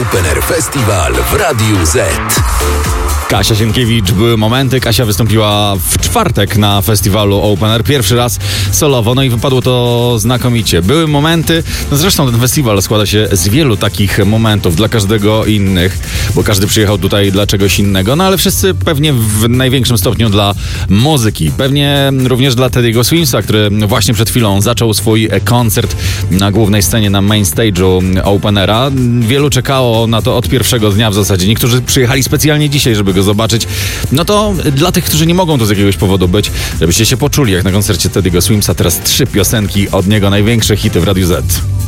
Open Air Festival w Radiu Z. Kasia Sienkiewicz, były momenty. Kasia wystąpiła w czwartek na festiwalu Open Air, pierwszy raz solowo, no i wypadło to znakomicie. Były momenty, no zresztą ten festiwal składa się z wielu takich momentów, dla każdego innych, bo każdy przyjechał tutaj dla czegoś innego, no ale wszyscy pewnie w największym stopniu dla muzyki. Pewnie również dla Teddy'ego Swimsa, który właśnie przed chwilą zaczął swój koncert na głównej scenie, na main stage'u Open Air'a. Wielu czekało na to od pierwszego dnia w zasadzie. Niektórzy przyjechali specjalnie dzisiaj, żeby go zobaczyć. No to dla tych, którzy nie mogą tu z jakiegoś powodu być, żebyście się poczuli jak na koncercie Teddy'ego Swimsa. Teraz 3 piosenki od niego, największe hity w Radiu Z.